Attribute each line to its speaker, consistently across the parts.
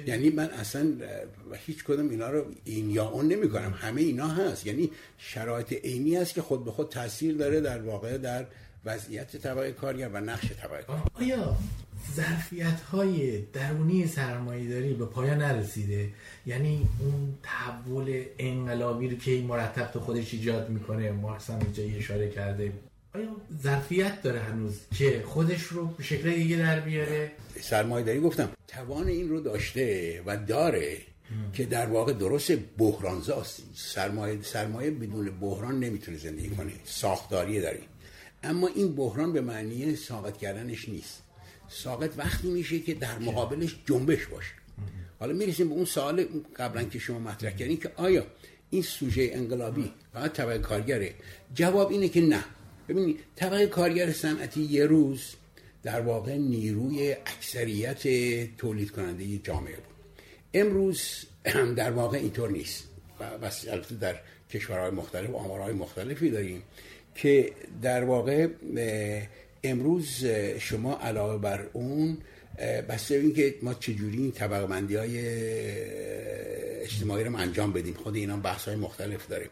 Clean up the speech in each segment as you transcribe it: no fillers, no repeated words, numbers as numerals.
Speaker 1: یعنی من اصلا هیچ کدوم اینا رو این یا اون نمی کنم، همه اینا هست. یعنی شرایط عینی هست که خود به خود تاثیر داره در واقع در وضعیت طبقه کارگر و نقش طبقه کارگر.
Speaker 2: آیا ظرفیت‌های درونی سرمایه‌داری به پایان نرسیده؟ یعنی اون تحول انقلابی رو که مرتب تو خودش ایجاد میکنه، مارکس هم اینجا اشاره کرده، آیا ظرفیت داره هنوز که خودش رو به شکل دیگه در بیاره؟
Speaker 1: سرمایه‌داری گفتم توان این رو داشته و داره که در واقع درست بحرانزاست. سرمایه بدون بحران نمیتونه زندگی کنه، ساختاری داره. اما این بحران به معنی ساقط کردنش نیست. ساقط وقتی میشه که در مقابلش جنبش باشه. حالا میرسیم به اون سوال قبلا که شما مطرح کردین که آیا این سوژه انقلابی فقط طبقه کارگره؟ جواب اینه که نه. ببینید طبقه کارگر صنعتی یه روز در واقع نیروی اکثریت تولید کننده جامعه بود. امروز در واقع اینطور نیست. بس البته در کشورهای مختلف آمارهای مختلفی داریم که در واقع امروز شما علاوه بر اون بسته این که ما چجوری این طبقه بندی های اجتماعی رو انجام بدیم، خود اینا بحث های مختلف داریم.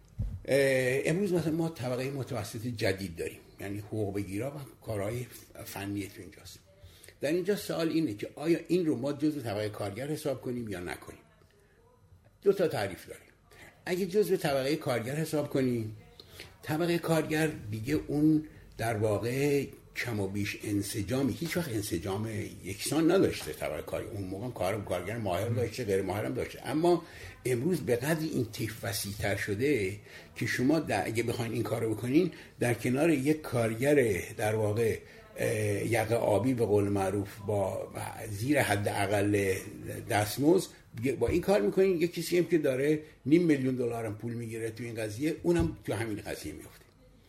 Speaker 1: امروز مثلا ما طبقه متوسط جدید داریم، یعنی حقوق بگیرا و کارهای فنی تو اینجاست. در اینجا سوال اینه که آیا این رو ما جزو طبقه کارگر حساب کنیم یا نکنیم؟ دو تا تعریف داریم. اگه جزو طبقه کارگر حساب کنیم، طبقه کارگر دیگه اون در واقع کم و بیش انسجامی، هیچ وقت انسجام یکسان نداشته. طبقه کارگر اون موقع کارگر ماهر داشته، غیر ماهر هم داشته، اما امروز به قدری این طیف وسیع‌تر شده که شما اگه بخواید این کارو بکنین در کنار یک کارگر در واقع یقه آبی به قول معروف با زیر حد اقل دستمزد با این کار میکنین، یک کسی هم که داره $500,000 هم پول میگیره تو این قضیه، اونم تو همین قضیه میفته.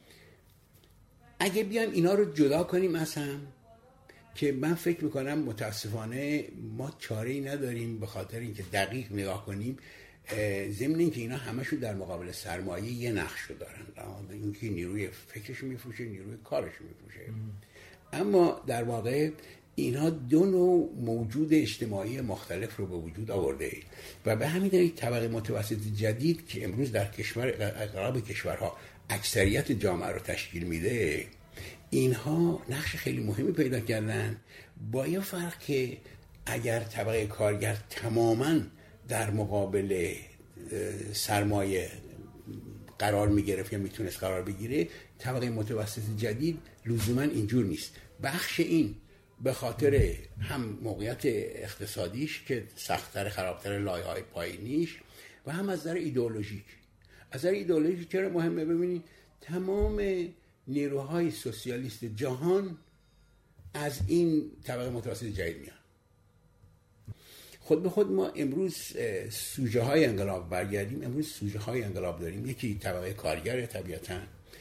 Speaker 1: اگه بیایم اینا رو جدا کنیم از هم، که من فکر میکنم متاسفانه ما چاره‌ای نداریم به خاطر اینکه دقیق نگاه کنیم، ضمن اینکه اینا همشون در مقابل سرمایه یه نقش رو دارن، اینکه نیروی فکرش میفروشه، نیروی کارش میفروشه. اما در واقع اینها دو نوع موجود اجتماعی مختلف رو به وجود آورده و به همین دلیل طبقه متوسط جدید که امروز در اغلب کشورها اکثریت جامعه رو تشکیل میده، اینها نقش خیلی مهمی پیدا کردن، با یه فرق که اگر طبقه کارگر تماماً در مقابل سرمایه قرار میگرفت یا میتونست قرار بگیره، طبقه متوسط جدید لزوما اینجور نیست. بخش این به خاطر هم موقعیت اقتصادیش که سخت‌تر خرابتر لایه‌های پایینیش و هم از نظر ایدئولوژیک. از نظر ایدئولوژیک چرا مهمه؟ ببینید تمام نیروهای سوسیالیست جهان از این طبقه متوسط جدید میان. خود به خود ما امروز سوژه های انقلاب برگردیم، امروز سوژه های انقلاب داریم. یکی طبقه کارگر طبیعتاً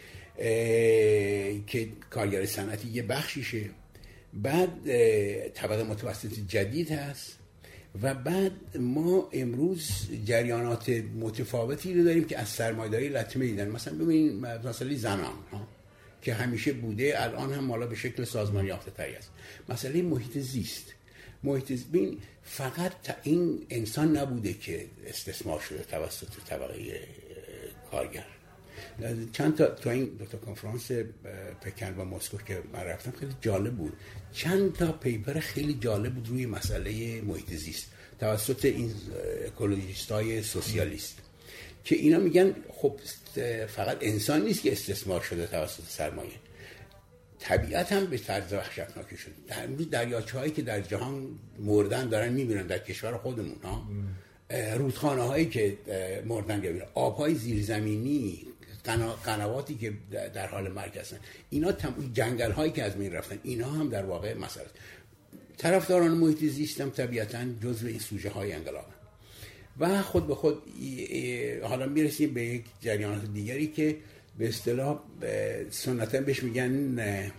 Speaker 1: که کارگر صنعتی یه بخشیشه، بعد طبقه متوسط جدید هست و بعد ما امروز جریانات متفاوتی رو داریم که از سرمایه‌داری لطمه دیدن. مثلا ببینید مسئله زنان که همیشه بوده، الان هم حالا به شکل سازمان یافته تری است. مسئله محیط زیست. ببین فقط این انسان نبوده که استثمار شده توسط طبقه کارگر. چند تا تو این دو تا کنفرانس پکن و مسکو که من رفتم خیلی جالب بود، چند تا پیپر خیلی جالب بود روی مسئله محیط زیست توسط این اکولوژیستای سوسیالیست که اینا میگن خب فقط انسان نیست که استثمار شده توسط سرمایه، طبیعت هم به طرز وحشتناکی شده. در امروز دریاچه‌هایی که در جهان مردن دارن میبینن در کشور خودمون رودخانه‌هایی که مردن میبینن، آب‌های زیرزمینی، قنواتی که در حال مرگ هستن، اینا جنگل‌هایی که از بین رفتن، اینا هم در واقع مسئله. طرفداران محیط زیست هم طبیعتاً جزو این سوژه‌های انقلابن و خود به خود حالا میرسیم به یک جریانات دیگری که به اصطلاح سنتاً بهش میگن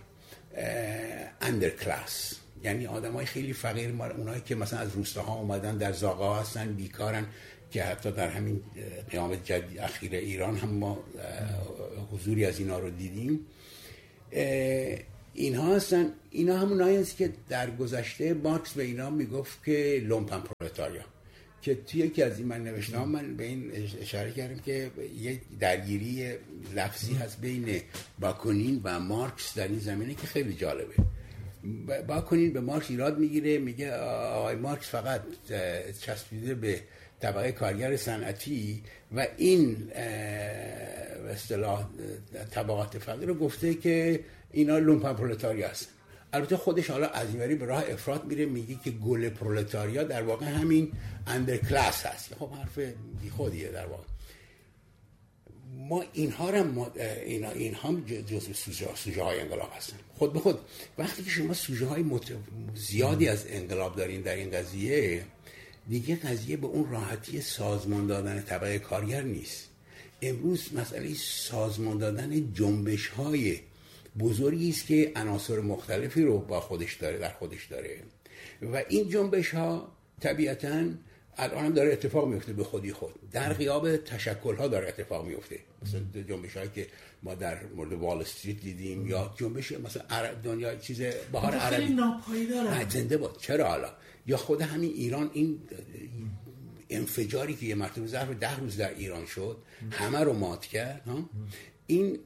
Speaker 1: اندر کلاس، یعنی آدمای خیلی فقیر، اونایی که مثلا از روستاها اومدن در زاغا هستن، بیکارن، که حتی در همین قیامت جدید اخیر ایران هم ما حضوری از اینا رو دیدیم. اینها هستن. اینا همون هایی هست که در گذشته مارکس به اینا میگفت که لومپن پرولتاریا، که توی یکی از این من نوشتم من به این اشاره کردم که یک درگیری لفظی هست بین باکونین و مارکس در این زمینه که خیلی جالبه. باکونین به مارکس ایراد میگیره، میگه آقای مارکس فقط چسبیده به طبقه کارگر صنعتی و این به اصطلاح طبقات فقیر رو گفته که اینا لومپن پرولتاریا هستن. البته خودش حالا از اینوری به راه افراط میره، میگه که گل پرولتاریا در واقع همین اندر کلاس هست. خب حرف بیخودیه در واقع. ما اینها هم اینها جزء سوژه های انقلاب هستن خود به خود. وقتی که شما سوژه های زیادی از انقلاب دارین در این قضیه، دیگه قضیه به اون راحتی سازمان دادن طبقه کارگر نیست. امروز مسئله سازمان دادن جنبش های بزرگی است که عناصر مختلفی رو با خودش داره، در خودش داره، و این جنبش ها طبیعتاً الان هم داره اتفاق میفته به خودی خود در غیاب تشکل ها داره اتفاق میفته. مثلا جنبش هایی که ما در مورد وال استریت دیدیم، یا جنبش مثلا دنیا چیز بهار عربی
Speaker 2: خیلی ناپایداره،
Speaker 1: زنده باد. چرا حالا؟ یا خود همین ایران، این انفجاری که یه مرتبه ظرف 10 روز در ایران شد همه رو مات کرد، این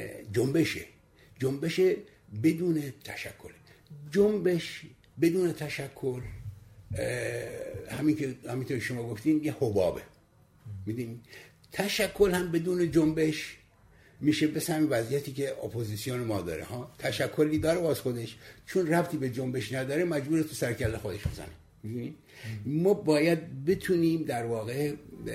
Speaker 1: جنبش بدون تشکل. جنبش بدون تشکل همینطور شما گفتین یه حبابه. میدین تشکل هم بدون جنبش میشه به همین وضعیتی که اپوزیسیون ما داره ها. تشکلی داره واس خودش، چون ربطی به جنبش نداره مجبور تو سرکله خودش بزنه. میدونی ما باید بتونیم در واقع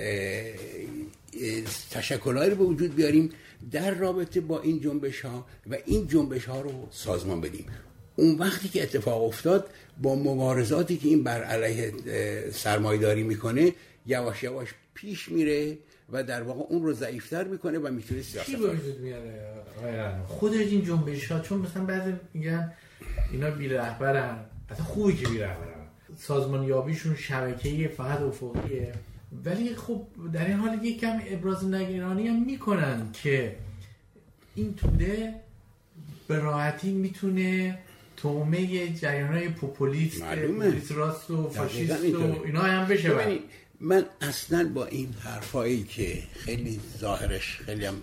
Speaker 1: تشکل‌هایی رو به وجود بیاریم در رابطه با این جنبش ها و این جنبش ها رو سازمان بدیم. اون وقتی که اتفاق افتاد با مبارزاتی که این بر علیه سرمایه‌داری میکنه یواش یواش پیش میره و در واقع اون رو ضعیف‌تر میکنه و میتونه سیاست
Speaker 2: چی به وجود میاره خود این جنبش ها؟ چون مثلا بعضی میگن اینا بی رهبرن، اصلا خوبه که بی رهبرن، سازمان یابیشون شبکه‌ای فقط افقیه، ولی خب در این حال یک کم ابراز نگرانی هم میکنن که این توده به راحتی میتونه تومه جریان‌های پوپولیست راست و فاشیست و اینا هم بشه.
Speaker 1: من اصلا با این حرفایی که خیلی ظاهرش خیلی هم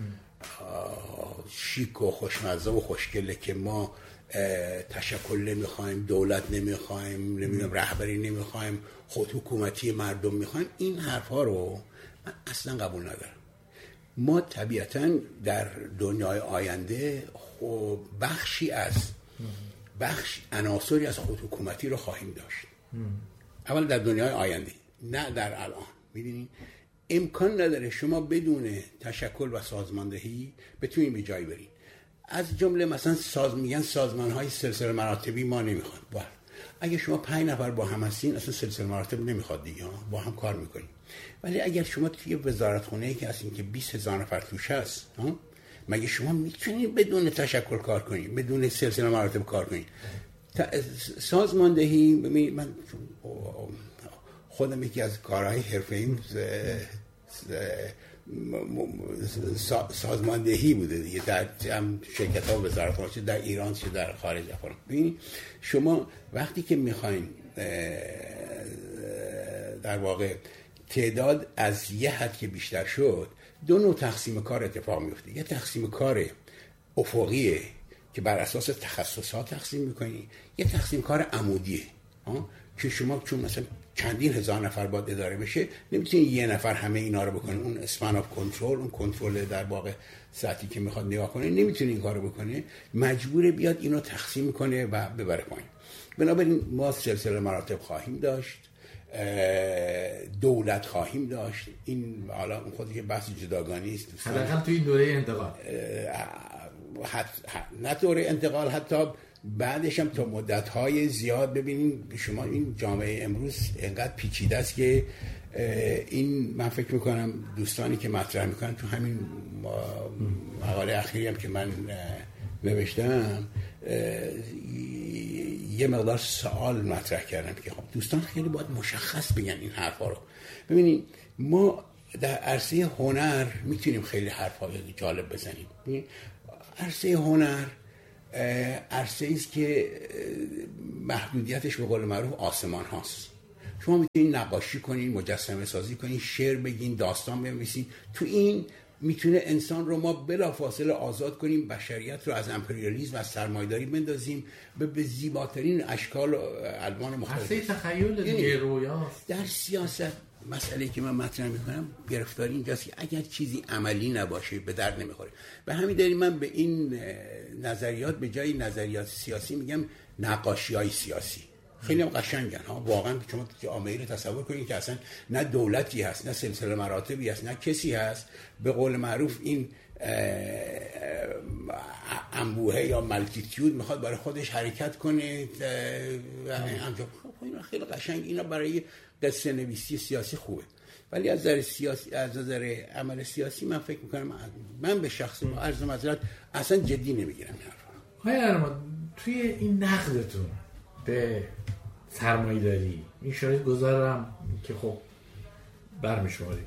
Speaker 1: شیک و خوشمزه و خوشگله که ما تشکل نمیخوایم، دولت نمیخوایم، نمیدونم رهبری نمیخوایم، خود حکومتی مردم میخوایم، این حرفا رو من اصلا قبول ندارم. ما طبیعتاً در دنیای آینده عناصری از خود حکومتی رو خواهیم داشت. اول در دنیای آینده، نه در الان. میدونین امکان نداره شما بدون تشکل و سازماندهی بتونید به جایی برین. از جمله مثلا میگن سازمان‌های سلسله مراتبی ما نمیخوان. اگه شما 5 نفر با هم هستین اصلا سلسله مراتب نمیخواد دیگه، با هم کار میکنین. ولی اگر شما توی وزارتخونه‌ای که هستین که 20,000 نفر توش هست، مگه شما میتونید بدون تشکل کار کنید، بدون سلسله مراتب کار کنید؟ سازماندهی، من خودم یکی از کارهای حرفه‌ایم سازماندهی بوده دیگه، در شرکت‌ها و وزارت‌ها، چه در ایران چه در خارج افغان. ببینید شما وقتی که میخواین در واقع تعداد از یه حد که بیشتر شد، 2 نوع تقسیم کار اتفاق میفته. یه تقسیم کار افقیه که بر اساس تخصصات تقسیم میکنی، یه تقسیم کار عمودیه که شما چون مثلا چندین هزار نفر باید اداره بشه، نمیتونی یه نفر همه اینا رو بکنه. اون اسپن آف کنترل، اون کنترل در واقع ساعتی که میخواد نگاه کنه، نمیتونه این کارو بکنه، مجبوره بیاد اینو تقسیم کنه و ببره پایین. بنابراین ما سلسله مراتب خواهیم داشت، دولت خواهیم داشت. این حالا اون خودی که بحث جداگانه است،
Speaker 2: حداقل توی دوره انتقال،
Speaker 1: نه دوره انتقال، حتی بعدش هم تا مدت‌های زیاد. ببینین شما این جامعه امروز انقدر پیچیده است که این من فکر میکنم دوستانی که مطرح میکنن تو همین مقاله اخیری هم که من نوشتم یه مقدار سوال مطرح کردم که خب دوستان خیلی باید مشخص بگن این حرفا رو. ببینید ما در عرصه هنر میتونیم خیلی حرفای جالب بزنیم. عرصه هنر عرصه است که محدودیتش به قول معروف آسمان هاست. شما میتونید نقاشی کنین، مجسمه سازی کنین، شعر بگین، داستان بنویسین. تو این میتونه انسان رو ما بلافاصله آزاد کنیم، بشریت رو از امپریالیسم و از سرمایه‌داری بندازیم به زیباترین اشکال و الوان مختلف.
Speaker 2: عرصه تخیل دیگه، رویاست.
Speaker 1: در سیاست مسئله که من مطرح میکنم گرفتاری اینجاست که اگر چیزی عملی نباشه به درد نمیخوره. به همین دلیل من به این نظریات به جای نظریات سیاسی میگم نقاشی‌های سیاسی. خیلی هم قشنگن ها، واقعا شما جامعه رو تصور کنید که اصلا نه دولتی هست، نه سلسله مراتبی هست، نه کسی هست به قول معروف این انبوهه یا مالتیتیود میخواد برای خودش حرکت کنه و همچنین. اینا خیلی قشنگ، اینا برای قصه نویسی سیاسی خوبه، ولی از نظر سیاسی، از نظر عمل سیاسی من فکر میکنم، من به شخص با عرض معذرت اصلا جدی نمیگیرم.
Speaker 2: های ارمان توی این نقدتون به سرمایه‌داری این شرایط گذارم که خب برمیشماری،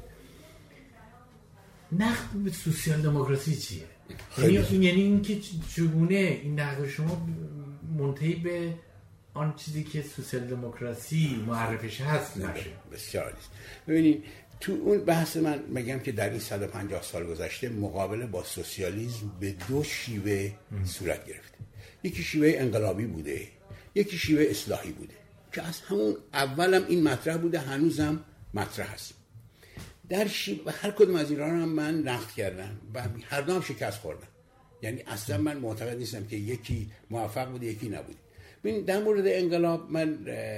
Speaker 2: نقد به سوسیال دموکراسی چیه؟ یعنی این که چگونه این نقد شما منتهی به آن چیزی که سوسیال دموکراسی معرفش هست نشه؟
Speaker 1: بسیار عالی. ببینید تو اون بحث من میگم که در این 150 سال گذشته مقابله با سوسیالیسم به دو شیوه صورت گرفته. یکی شیوه انقلابی بوده، یکی شیوه اصلاحی بوده که از همون اولم این مطرح بوده، هنوزم مطرح هست. در هر کدوم از اینا رو من نقد کردم و هر دو هم شکست خوردن. یعنی اصلا من معتقد نیستم که یکی موفق بوده یکی نبوده. ببین در مورد انقلاب من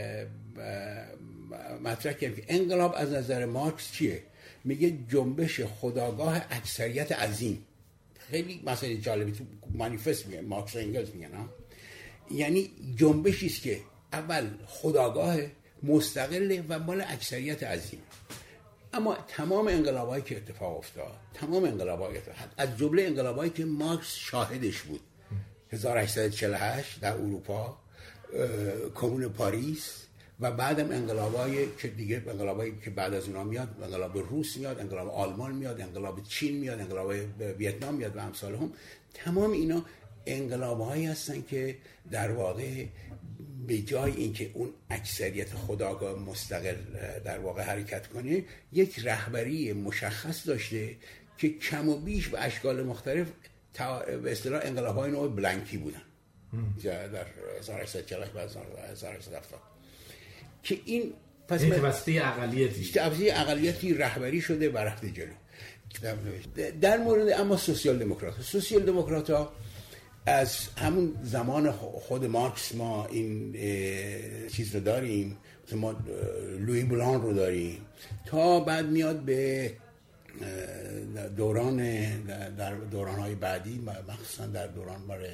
Speaker 1: مطرح کردم که انقلاب از نظر مارکس چیه؟ میگه جنبش خودآگاه اکثریت عظیم. خیلی مسئله جالبی تو مانیفست میگه، مارکس و انگلز میگن ها. یعنی جنبشی است که اول خودآگاه، مستقل و مال اکثریت عظیم. اما تمام انقلابایی که اتفاق افتاد، تمام انقلابایی از جمله انقلابایی که مارکس شاهدش بود، 1848 در اروپا، کمون پاریس و بعدم انقلابایی که دیگه انقلابایی که بعد از اونها میاد، انقلاب روس میاد، انقلاب آلمان میاد، انقلاب چین میاد، انقلاب ویتنام میاد و امثالهم. تمام اینا انقلاب‌هایی هستن که در واقع به جای اینکه اون اکثریت خودآگاه مستقل در واقع حرکت کنه، یک رهبری مشخص داشته که کم و بیش به اشکال مختلف به اصطلاح انقلاب‌های نوع بلانکی بودن در 1840 و 1870 که این
Speaker 2: پس
Speaker 1: اقلیتی رهبری شده و رفته جلو. در مورد اما سوسیال دموکرات‌ها از همون زمان خود مارکس ما این چیز رو داریم، ما لویی بلان رو داریم، تا بعد میاد به در دوران‌های بعدی، مخصوصا در دوران برای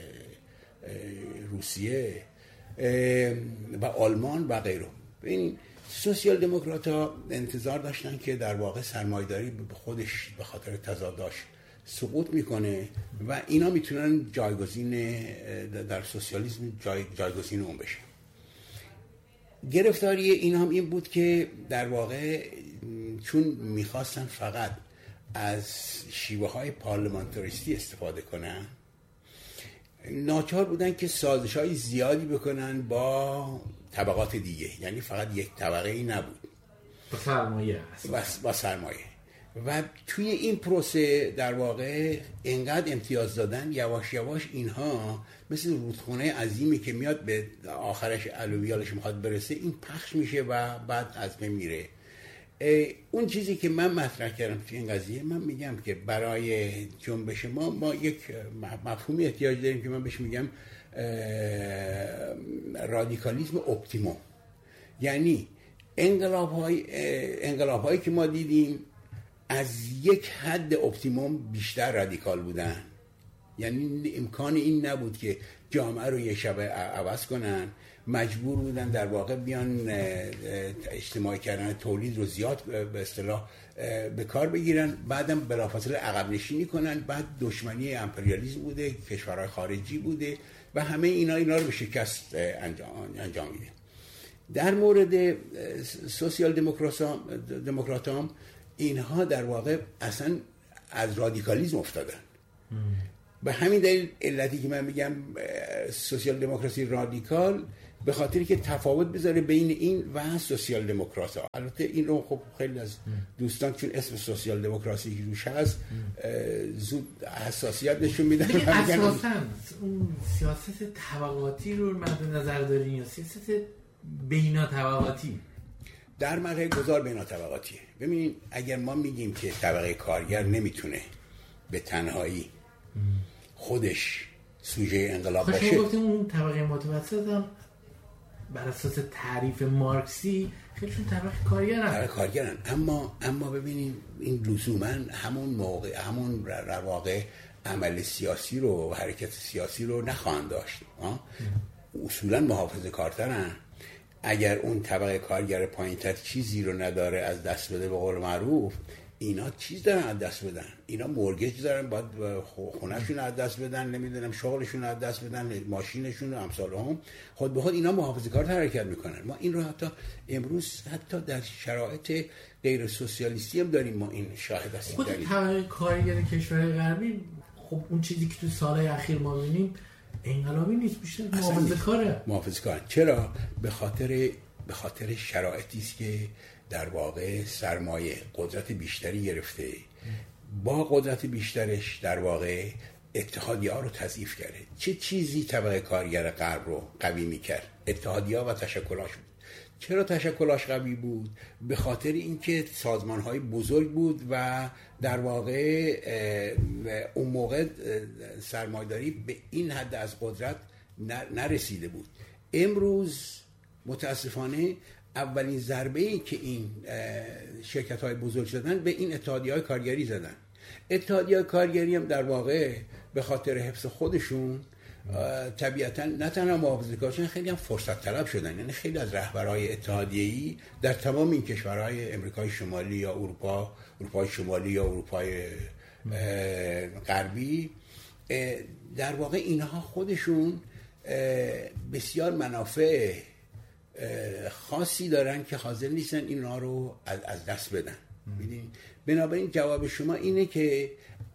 Speaker 1: روسیه و آلمان و غیره. این سوسیال دموکرات‌ها انتظار داشتن که در واقع سرمایه‌داری به خودش به خاطر تضاداش سقوط میکنه و اینا میتونن جایگزین در سوسیالیسم جایگزین اون بشه. گرفتاری این هم این بود که در واقع چون میخواستن فقط از شیوه های پارلمانتاریستی استفاده کنن، ناچار بودن که سازش های زیادی بکنن با طبقات دیگه، یعنی فقط یک طبقه ای نبود، با سرمایه. و توی این پروسه در واقع انقدر امتیاز دادن، یواش یواش اینها مثل رودخونه عظیمی که میاد به آخرش الوویالش میخواد برسه، این پخش میشه و بعد از بین میره. اون چیزی که من مطرح کردم توی این قضیه، من میگم که برای جنبش ما یک مفهومی احتیاج داریم که من بهش میگم رادیکالیسم اپتیموم. یعنی انقلاب هایی که ما دیدیم از یک حد اپتیموم بیشتر رادیکال بودن. یعنی امکان این نبود که جامعه رو یه شب عوض کنن، مجبور بودن در واقع بیان اجتماعی کردن تولید رو زیاد به اصطلاح به کار بگیرن، بعدم بلافاصله عقب نشینی کنن. بعد دشمنی امپریالیسم بوده، کشورهای خارجی بوده و همه اینا رو به شکست انجام میده. در مورد سوسیال دموکراتام اینها در واقع اصلا از رادیکالیسم افتادن. به همین دلیل علتی که من میگم سوسیال دموکراسی رادیکال، به خاطری که تفاوت بذاره بین این و سوسیال دموکراسی. البته این رو خب خیلی از دوستان چون اسم سوسیال دموکراسی که روش هست زود حساسیت نشون میدن.
Speaker 2: اساساً اون سیاست طبقاتی رو مد نظر دارین یا سیاست بینا طبقاتی؟
Speaker 1: در مرحله گذار بینا طبقاتیه. ببینید اگر ما میگیم که طبقه کارگر نمیتونه به تنهایی خودش سوژه انقلاب باشه،
Speaker 2: شما گفتیم اون طبقه متوسط هم بر اساس تعریف مارکسی خیلیشون طبقه کارگرن.
Speaker 1: اما ببینید این لزوما همون موقع همون در واقع عمل سیاسی رو و حرکت سیاسی رو نخواهند داشت. اصولا محافظه کارترن. اگر اون طبقه کارگر پایین‌تر چیزی رو نداره از دست بده، به قول معروف اینا چیز دارن از دست بدن، اینا مورگیج دارن، باید خونه‌شون از دست بدن، نمیدونم شغلشون از دست بدن، ماشینشون و امثال هم، خود به خود اینا محافظه‌کار حرکت میکنن. ما این رو حتی امروز حتی در شرایط غیر سوسیالیستی هم داریم، ما این شاهد هستیم.
Speaker 2: خود طبقه کارگر کشور غربی خب اون چیزی که تو سالهای اخیر ما می‌بینیم انقلابی نیست، بیشتر
Speaker 1: محافظه‌کاره. چرا؟ به خاطر شرایطی است که در واقع سرمایه قدرت بیشتری گرفته، با قدرت بیشترش در واقع اتحادیه‌ها رو تضعیف کرده. چه چیزی طبقه کارگر غرب رو قوی میکرد؟ اتحادیه‌ها و تشکلاش بود. چرا تشکلاش قوی بود؟ به خاطر اینکه سازمان‌های بزرگ بود و در واقع اون موقع سرمایه‌داری به این حد از قدرت نرسیده بود. امروز متاسفانه اولین ضربه‌ای که این شرکت‌های بزرگ زدن به این اتحادیه‌های کارگری زدن. اتحادیه‌های کارگری هم در واقع به خاطر حفظ خودشون طبیعتاً نه تنها محافظه‌کارشون، خیلی هم فرصت طلب شدن. یعنی خیلی از رهبرهای اتحادیه‌ای در تمام این کشورهای امریکای شمالی یا اروپای شمالی یا اروپای غربی، در واقع اینها خودشون بسیار منافع خاصی دارن که حاضر نیستن اینها رو از دست بدن. بنابراین جواب شما اینه که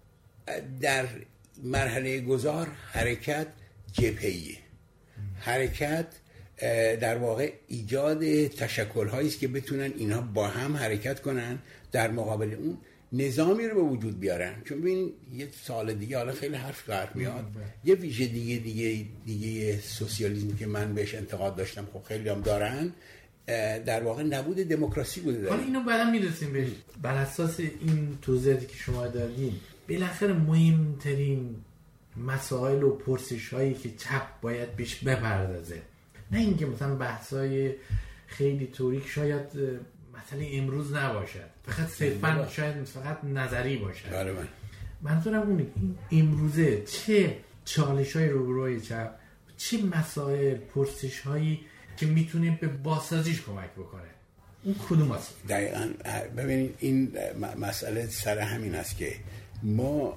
Speaker 1: در مرحله گذار حرکت جبهه‌ایه، حرکت در واقع ایجاد تشکل‌هایی است که بتونن اینها با هم حرکت کنن، در مقابل اون نظامی رو به وجود بیارن. چون ببین یه سال دیگه حالا خیلی حرف فرق میاد، یه ویژه دیگه سوسیالیسم که من بهش انتقاد داشتم، خب خیلی هم دارن، در واقع نبود دموکراسی بوده.
Speaker 2: حالا اینو بعدا میرسیم بهش. بر اساس این توضیحاتی که شما دادین، بالاخره مهمترین مسائل و پرسش‌هایی که چپ باید بهش بپردازه، نه اینکه مثلا بحث‌های خیلی تئوریک شاید مثلا امروز نباشد، فقط صرفاً شاید فقط نظری باشد.
Speaker 1: بله
Speaker 2: منظورم اونه این امروزه چه چالش‌های روبروی چپ، چه مسائل، پرسش‌هایی که میتونه به بازسازیش کمک بکنه، اون کدوم است؟
Speaker 1: دقیقاً. ببینید این مسئله سر همین است که ما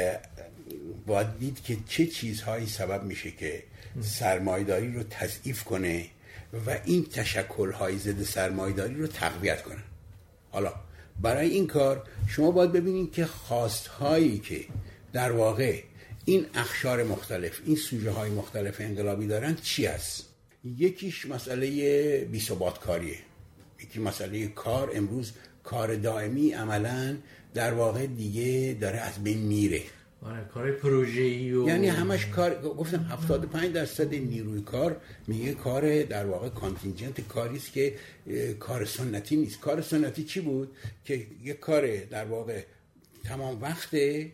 Speaker 1: باید دید که چه چیزهایی سبب میشه که سرمایه‌داری رو تضعیف کنه و این تشکل‌های ضد سرمایه‌داری رو تقویت کنه. حالا برای این کار شما باید ببینید که خواست‌هایی که در واقع این اقشار مختلف، این سوژه‌های مختلف انقلابی دارن چی است؟ یکیش مسئله بی‌ثبات کاریه، یکی مسئله کار. امروز کار دائمی عملاً در واقع دیگه داره از بین میره.
Speaker 2: کار پروژه‌ای و
Speaker 1: یعنی همش کار. گفتم 75% نیروی کار میگه کار در واقع کانتینجنت کاری است که کار سنتی نیست. کار سنتی چی بود؟ که یه کار در واقع تمام وقت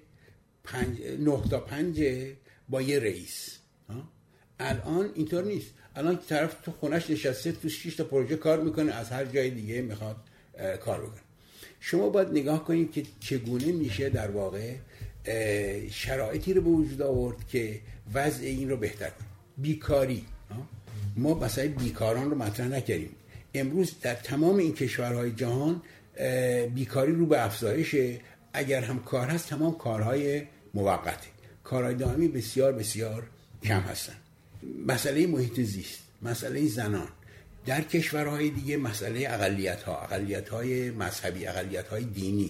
Speaker 1: 9 تا 5 با یه رئیس. الان اینطور نیست. الان طرف تو خونش نشسته، تو 6 تا پروژه کار میکنه، از هر جای دیگه میخواد کار بکنه. شما باید نگاه کنید که چگونه میشه در واقع شرایطی رو به وجود آورد که وضع این رو بهتر کنه. بیکاری، ما مثلا بیکاران رو مطرح نکردیم. امروز در تمام این کشورهای جهان بیکاری رو به افزایشه. اگر هم کار هست، تمام کارهای موقته، کارهای دائمی بسیار بسیار کم هستن. مسئله محیط زیست، مسئله زنان، در کشورهای دیگه مسئله اقلیت‌های مذهبی، اقلیت‌های دینی،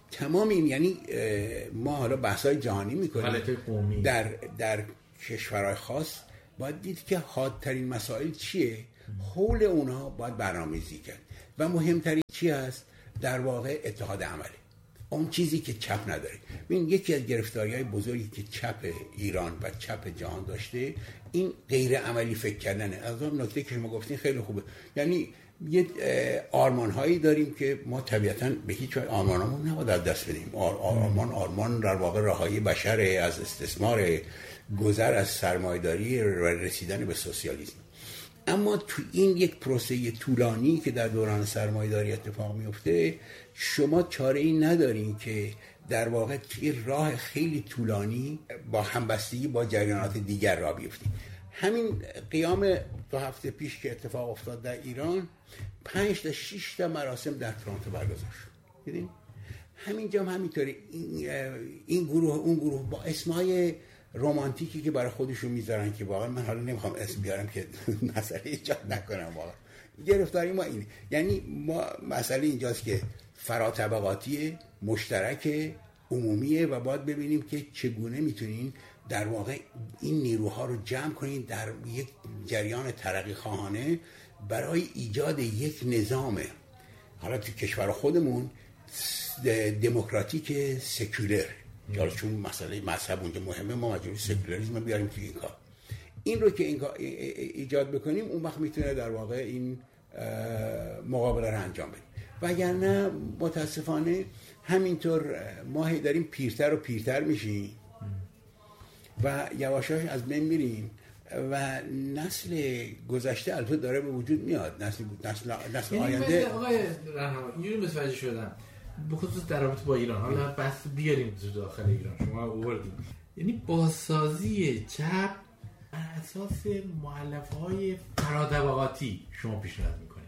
Speaker 1: تمام این، یعنی ما حالا بحث‌های جهانی میکنیم
Speaker 2: قومی
Speaker 1: در کشورهای خاص، باید دید که حادترین مسائل چیه، حول اونها باید برنامه‌ریزی کرد و مهمترین چی هست در واقع اتحاد عمله، اون چیزی که چپ نداره. ببین یکی از گرفتاری‌های بزرگی که چپ ایران و چپ جهان داشته این غیر عملی فکر کردنه. از اون نکته که شما گفتین خیلی خوبه، یعنی یه آرمان‌هایی داریم که ما طبیعتاً به هیچ وجه آرمانمون نباید از دست بدیم. آرمان در واقع رهایی بشر از استثمار، گذر از سرمایه‌داری و رسیدن به سوسیالیسم. اما تو این یک پروسه طولانی که در دوران سرمایه‌داری اتفاق میفته، شما چاره‌ای ندارین که در واقع توی راه خیلی طولانی با همبستگی با جریانات دیگر راه بیفتید. همین قیام 2 هفته پیش که اتفاق افتاد در ایران، 5 تا 6 تا مراسم در تورنتو برگزار شد. دیدین؟ همینجا هم همینطوره، این گروه اون گروه با اسمای رمانتیکی که برای خودشون میذارن که واقعا من حالا نمیخوام اسم بیارم که مسئله ایجاد نکنم. واقعا گرفتاری ما اینه، یعنی ما مسئله اینجاست که فراطبقاتی، مشترک، عمومیه و باید ببینیم که چگونه میتونین در واقع این نیروها رو جمع کنین در یک جریان ترقی خواهانه برای ایجاد یک نظام، حالا تو کشور خودمون دموکراتیک سکولر، حالا چون مسئله مذهب اونجا مهمه ما مجبوری سکولاریسم بیاریم تو این کار. این رو که ایجاد بکنیم اون وقت میتونه در واقع این مقابله رو انجام بدیم. وگرنه متاسفانه همینطور ما داریم پیرتر و پیرتر میشیم و یواشاش از بین میریم و نسل گذشته البته داره به وجود میاد، نسل آینده.
Speaker 2: آقای رهنما اینجوری متوجه شدم به خصوص در رابطه با ایران، حالا بحث بیاریم تو داخل ایران، شما آوردید، یعنی بازسازی چپ بر اساس مؤلفه‌های فراطبقاتی شما پیشنهاد میکنید،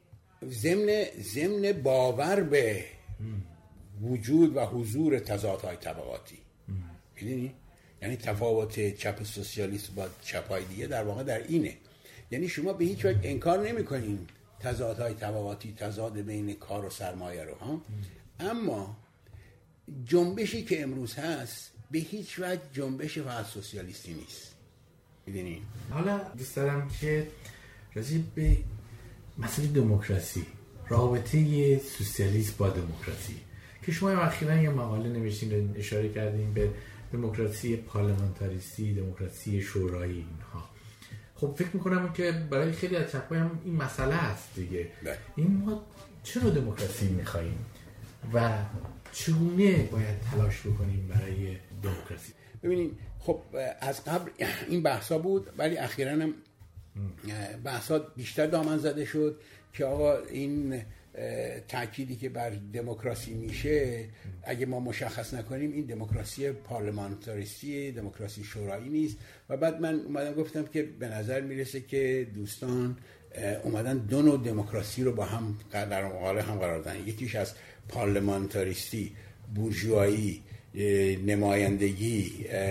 Speaker 1: ضمن باور به وجود و حضور تضادهای طبقاتی. میدونی؟ یعنی تفاوت چپ سوسیالیست با چپ‌های دیگه در واقع در اینه، یعنی شما به هیچ وجه انکار نمی‌کنین تضادهای طبقاتی، تضاد بین کار و سرمایه رو ها، اما جنبشی که امروز هست به هیچ وجه جنبش فقط سوسیالیستی نیست. میدونین؟
Speaker 2: حالا دوست دارم که راجع به مسئله دموکراسی، رابطه سوسیالیسم با دموکراسی که شما اخیراً یه مقاله نوشتین اشاره کردین به دموکراسی پارلمانتاریستی، دموکراسی شورایی اینها. خب فکر میکنم که برای خیلی از چپ‌ها هم این مسئله هست دیگه. این ما چرا دموکراسی میخواییم و چگونه باید تلاش بکنیم برای دموکراسی؟
Speaker 1: ببینید خب از قبل این بحثا بود ولی اخیراً هم بحثا بیشتر دامن زده شد که آقا این تأکیدی که بر دموکراسی میشه اگه ما مشخص نکنیم این دموکراسی پارلمانتاریستی، دموکراسی شورایی نیست. و بعد من اومدم گفتم که به نظر میرسه که دوستان اومدن دو نوع دموکراسی رو با هم در مقابل هم قرار دادن. یکیش از پارلمانتاریستی، بورژوایی، نمایندگی،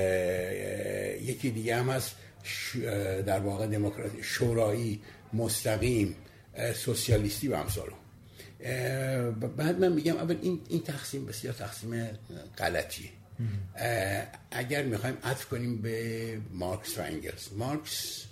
Speaker 1: یکی دیگه هم از در واقع دموکراسی شورایی، مستقیم، سوسیالیستی و امثال. بعد من میگم اول این تقسیم بسیار تقسیم غلطیه. اگر میخوایم عطف کنیم به مارکس و انگلز، مارکس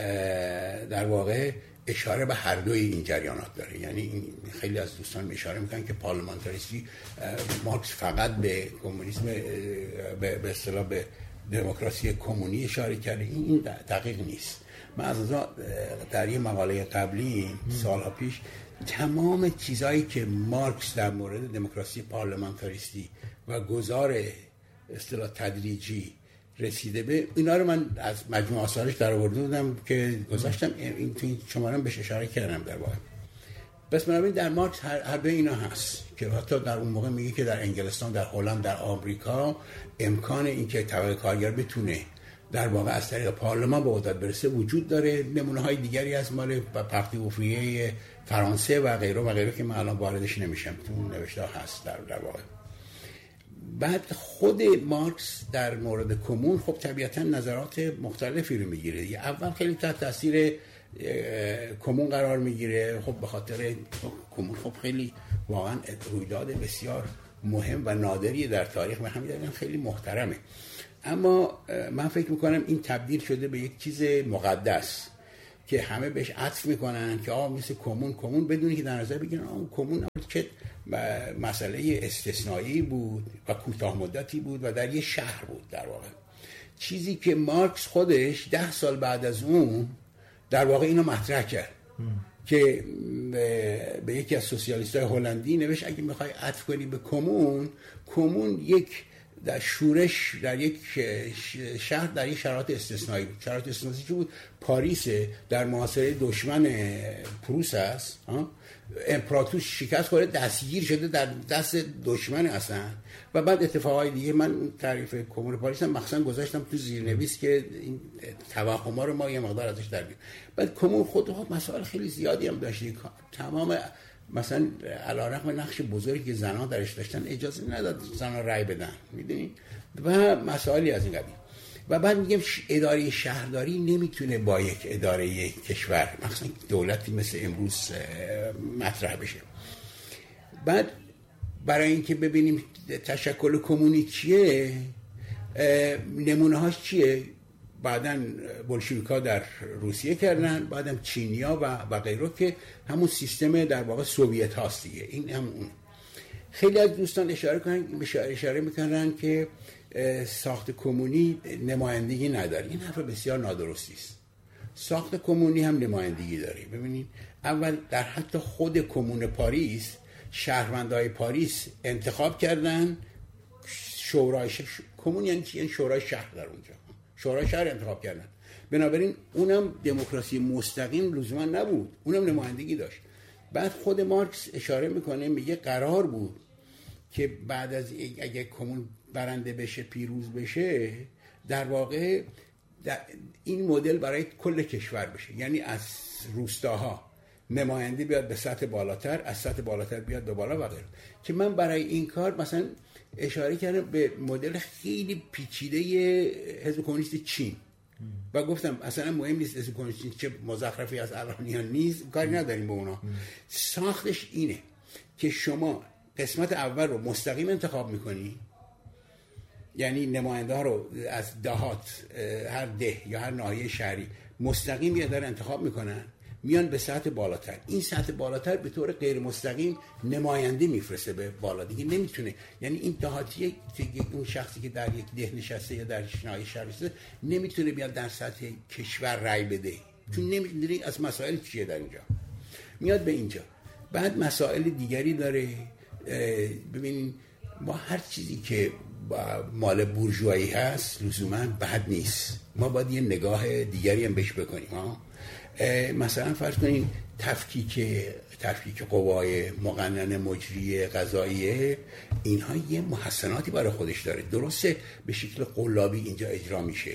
Speaker 1: در واقع اشاره به هر دوی این جریانات داره. یعنی خیلی از دوستان اشاره میکنن که پارلمانتاریستی مارکس فقط به کمونیسم به اصطلاح به دموکراسی کمونی اشاره کرده. این دقیق نیست. من از در یه مقاله قبلی سالها پیش تمام چیزایی که مارکس در مورد دموکراسی پارلمانتاریستی و گذار اصطلاح تدریجی رسیده به اینا رو من از مجموع آثارش در آورده بودم که گذاشتم این شمارم بهش اشاره کردم در واقع. بس بنابراین در مارکس هر به اینا هست که حتی در اون موقع میگه که در انگلستان، در هلند، در آمریکا امکان اینکه طبقه کارگر بتونه در واقع از طریق پارلمان به قدرت برسه وجود داره. نمونه های دیگری از مال پارتی اوفریه فرانسه و غیره و غیره که من الان واردش نمیشم، تو نوشته هست در واقع. بعد خود مارکس در مورد کمون خب طبیعتا نظرات مختلفی رو میگیره. اول خیلی تحت تاثیر کمون قرار میگیره، خب به خاطر کمون خب خیلی واقعا رویداد بسیار مهم و نادری در تاریخ و همین دلیل خیلی محترمه. اما من فکر میکنم این تبدیل شده به یک چیز مقدس که همه بهش عطف میکنن که مثل کمون بدون که در نظر بگیرن کمون که مسئله استثنایی بود و کوتاه مدتی بود و در یه شهر بود. در واقع چیزی که مارکس خودش 10 سال بعد از اون در واقع اینو مطرح کرد که به یکی از سوسیالیست‌های هلندی نوشت اگه میخوای عطف کنی به کمون یک در شورش در یک شهر در یک شرایط استثنایی بود. شرایط استثنایی چی بود؟ پاریس در محاصره دشمن پروس است، امپراتور شکست خورده، دستگیر شده در دست دشمن اصلا. و بعد اتفاقای دیگه، من تعریف کمون پاریس هم مخصوصا گذاشتم تو زیرنویس که این توهم‌ها رو ما یه مقدار ازش در بیاریم. بعد کمون خود مسائل خیلی زیادی هم داشت. تمام مثلا علیرغم نقش بزرگی که زنان درش داشتن اجازه نداد زنان رأی بدن، میدونید، و مسائلی از این قبیل. و بعد میگم اداره شهرداری نمیتونه با یک اداره کشور، مثلا دولتی مثل امروز مطرح بشه. بعد برای اینکه ببینیم تشکل کمونی چیه، نمونه هاش چیه، بعدن بولشویک‌ها در روسیه کردن، بعدم چینیا و غیره که همون سیستم در واقع سوویت هاست دیگه. این هم اون. خیلی از دوستان اشاره میکنن که ساخت کمونی نمایندگی نداره. این حرف بسیار نادرستی است. ساخت کمونی هم نمایندگی داره. ببینید اول در حتی خود کمون پاریس شهروندای پاریس انتخاب کردن شورای کمون، یعنی شورای شهر در اونجا، شورای شهر انتخاب کردن. بنابراین اونم دموکراسی مستقیم لزوما نبود، اونم نمایندگی داشت. بعد خود مارکس اشاره میکنه، میگه قرار بود که بعد از اگه کمون برنده بشه، پیروز بشه، در واقع این مدل برای کل کشور بشه، یعنی از روستاها نماینده بیاد به سطح بالاتر، از سطح بالاتر بیاد به بالا و غیره. که من برای این کار مثلا اشاره کردم به مدل خیلی پیچیده حزب کمونیست چین و گفتم اصلا مهم نیست حزب کمونیست چین چه مزخرفی از الانیان نیست، کاری نداریم به اونا. ساختش اینه که شما قسمت اول رو مستقیم انتخاب میکنی، یعنی نماینده ها رو از دهات، هر ده یا هر ناحیه شهری مستقیم یه داره انتخاب میکنن، میان به سطح بالاتر. این سطح بالاتر به طور غیر مستقیم نماینده میفرسته به بالا دیگه. نمیتونه، یعنی این دهاتی، اون شخصی که در یک ده نشسته یا در ناحیه شهر نشسته نمیتونه بیاد در سطح کشور رای بده، چون نمیدونی از مسائل چیه در اینجا. میاد به اینجا. بعد مسائل دیگری داره. ببینین ما هر چیزی که مال بورژوایی هست لزوما بد نیست، ما باید یه نگاه دیگری هم بهش بکنیم. مثلا فرض کنین تفکیک قوای مقننه مجری قضاییه، اینها یه محسناتی برای خودش داره. درسته به شکل قلابی اینجا اجرا میشه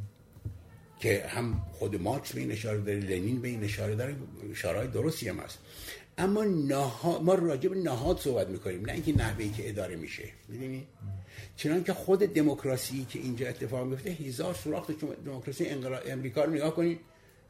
Speaker 1: که هم خود مارکس به این اشاره داره، لنین به این اشاره داره، اشاره‌های درستی هم هست. اما ما راجع به نهاد صحبت میکنیم، نه اینکه نحوهی که اداره میشه. میدونی؟ چنانکه خود دموکراسی که اینجا اتفاق میفته هزار سوراخ دموکراسی امریکا رو نگاه کنید،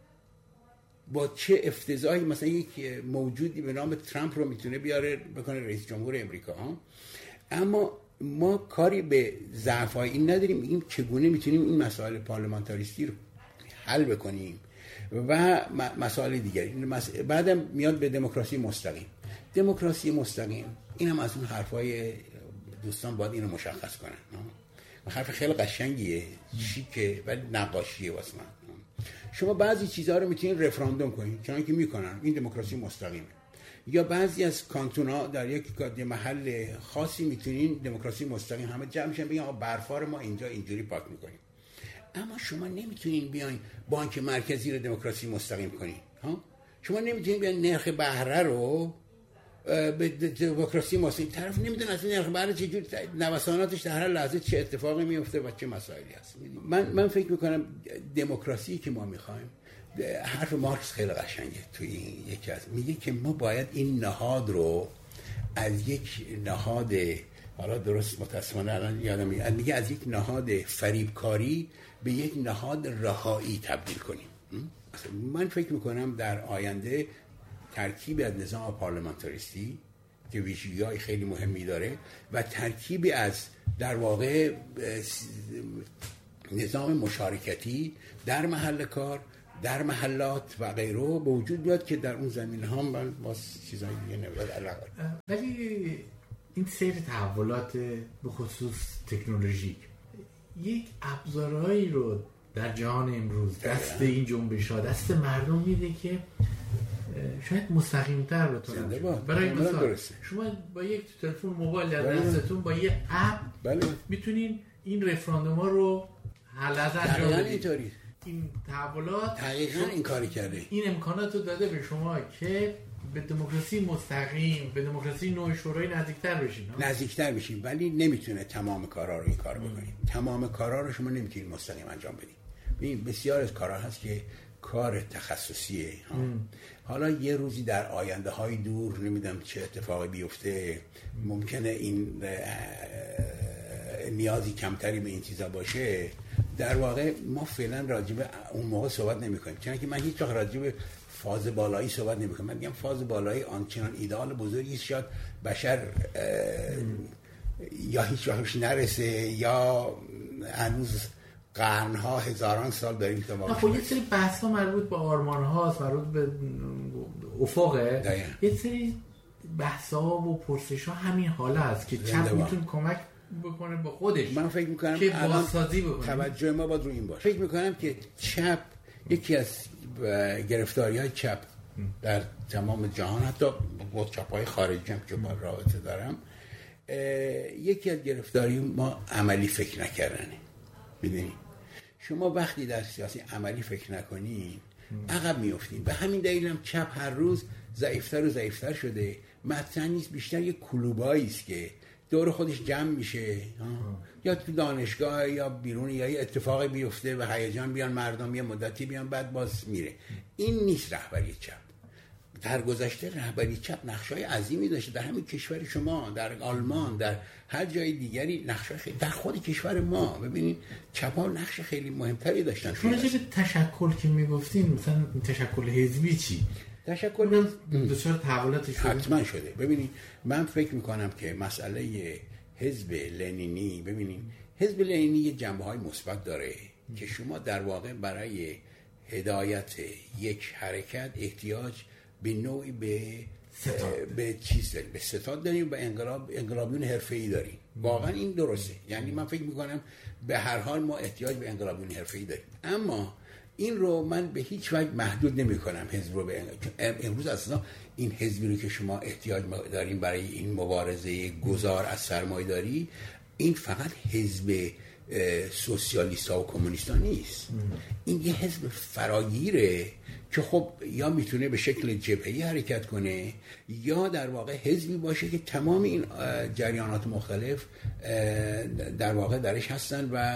Speaker 1: با چه افتضاحی مثلا یک موجودی به نام ترامپ رو میتونه بیاره بکنه رئیس جمهور امریکا. اما ما کاری به ضعف‌های این نداریم، میگیم چگونه میتونیم این مسائل پارلمانتاریستی رو حل بکنیم و مسائل دیگری. بعدم میاد به دموکراسی مستقیم. دموکراسی مستقیم اینم از اون حرفای دوستان باید اینو مشخص کنن. حرف خیلی قشنگیه، شیکه ولی نقاشیه واسه من. شما بعضی چیزها رو میتونید رفراندوم کنید، چون که میکنن، این دموکراسی مستقیمه. یا بعضی از کانتون‌ها در یک محل خاصی میتونین دموکراسی مستقیم همه جمع میشن بگن آقا برفار ما اینجا اینجوری پاک میکنیم. اما شما نمیتونین بیاین بانک مرکزی رو دموکراسی مستقیم کنین. شما نمیتونین بیاین نرخ بهره رو به دموکراسی مستقیم. طرف نمیدونه از نرخ بهره چجوری نوساناتش در هر لحظه چه اتفاقی میفته و چه مسائلی هست. من فکر میکنم دموکراسی که ما میخوایم، حرف مارکس خیلی قشنگه توی این یکی از میگه که ما باید این نهاد رو از یک نهاد، حالا درست متاسفانه الان یادم میگه از یک نهاد فریبکاری به یک نهاد رهایی تبدیل کنیم. من فکر میکنم در آینده ترکیب از نظام پارلمانتاریستی، که ویژگی‌های خیلی مهمی داره و ترکیبی از در واقع نظام مشارکتی در محل کار، در محلات و غیره به وجود بیاد که در اون زمینه ها من باز چیزایی دیگه نمیاد علاقه.
Speaker 2: ولی این سیر تحولات به خصوص تکنولوژیک یک ابزارهایی رو در جهان امروز دست این جنبش‌ها دست مردم میده که شاید مستقیم‌تر بتونن. برای مثال شما با یک تلفن موبایل در دستتون با یه اپ میتونین این رفراندوم‌ها رو حل انجام بدید. این تحولات
Speaker 1: دقیقاً این کاری کرده،
Speaker 2: این امکانات رو داده به شما که به دموکراسی مستقیم، به دموکراسی نوع شورایی نزدیکتر بشین، ولی نمیتونه تمام کارا رو این کارو بکنید. تمام کارا رو شما نمیتونید مستقیم انجام بدید. ببین بسیار از کارا هست که کار تخصصیه. حالا یه روزی در آینده های دور نمیدونم چه اتفاقی بیفته، ممکنه این نیازی کمتری به این چیزا باشه. در واقع ما فعلا راجع به اون موقع صحبت نمی‌کنیم، چون که من هیچ وقت راجع به فاز بالایی صحبت نمی‌کنم. من میگم فاز بالایی آنچنان ایدئال بزرگی است شاید بشر یا هیچ وقتش نرسه یا هنوز قرن‌ها هزاران سال داریم که واقعا. خب یه سری بحث‌ها مربوط به آرمان‌هاست، مربوط به افقه. یه سری بحث‌ها و پرسش‌ها همین حالا است که چپ میتونه کمک بکنه با خودش.
Speaker 1: من فکر میکنم
Speaker 2: که بازسازی بکنه.
Speaker 1: توجه ما باید رو این باشه. فکر میکنم که چپ یکی از گرفتاری‌های چپ در تمام جهان، حتی با چپ‌های خارجی هم که با رابطه دارم، یکی از گرفتاری ما عملی فکر نکردنه. میدونی شما وقتی در سیاسی عملی فکر نکنین عقب میافتین. به همین دلیل هم چپ هر روز ضعیفتر و ضعیفتر شده. مطرح نیست، بیشتر یک کلوبایی است که دور خودش جمع میشه، یا تو دانشگاه یا بیرون، یا یه اتفاقی بیفته و هیجان بیان مردم یه مدتی بیان بعد باز میره. این نیست رهبری چپ. در گذشته رهبری چپ نقشای عظیمی داشته، در همین کشور شما، در آلمان، در هر جای دیگری نقشای خیلی، در خود کشور ما ببینید چپ‌ها نقش خیلی مهمتری داشتن.
Speaker 2: شما راجع به تشکل که میگفتین، مثلا تشکل حزبی چی؟
Speaker 1: تشکل
Speaker 2: دچار تحولات شده؟
Speaker 1: حتما شده. ببینید من فکر میکنم که مسئله حزب لنینی، ببینید حزب لنینی یه جنبه‌های مثبت داره که شما در واقع برای هدایت یک حرکت احتیاج به نوعی به چیز داریم، به ستاد داریم، به انقلابیون حرفه‌ای داریم. واقعا این درسته. یعنی من فکر میکنم به هر حال ما احتیاج به انقلابیون حرفه‌ای داریم، اما این رو من به هیچ وجه محدود نمی کنم حزب رو به امروز. اصلا این حزبی رو که شما احتیاج داریم برای این مبارزه گذار از سرمایه‌داری، این فقط حزب سوسیالیست‌ها و کمونیست‌ها نیست. این یه حزب فراگیره که خب یا میتونه به شکل جبهه‌ای حرکت کنه یا در واقع حزبی باشه که تمام این جریانات مختلف در واقع درش هستن و